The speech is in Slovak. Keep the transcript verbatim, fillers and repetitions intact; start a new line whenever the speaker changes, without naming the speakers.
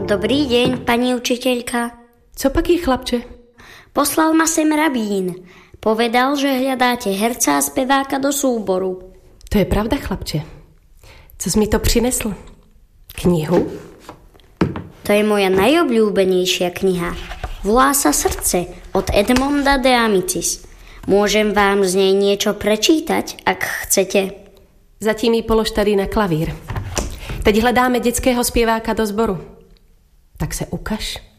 Dobrý deň, pani učiteľka.
Co pak je, chlapče?
Poslal ma sem rabín. Povedal, že hľadáte herca a speváka do súboru.
To je pravda, chlapče. Co jsi mi to přinesl? Knihu?
To je moja najobľúbenejšia kniha. Volá sa Srdce od Edmonda de Amicis. Môžem vám z nej niečo prečítať, ak chcete.
Zatím ji polož tady na klavír. Teď hledáme dětského zpěváka do sboru. Tak se ukaž.